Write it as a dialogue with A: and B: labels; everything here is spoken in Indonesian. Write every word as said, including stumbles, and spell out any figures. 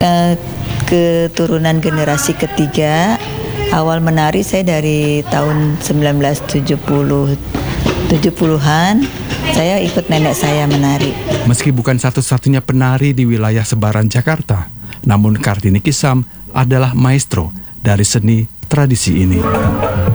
A: Eh, keturunan generasi ketiga. Awal menari saya dari tahun sembilan belas tujuh puluh, tujuh puluhan. Saya ikut nenek saya menari.
B: Meski bukan satu-satunya penari di wilayah Sebaran Jakarta, namun Kartini Kisam adalah maestro dari seni tradisi ini.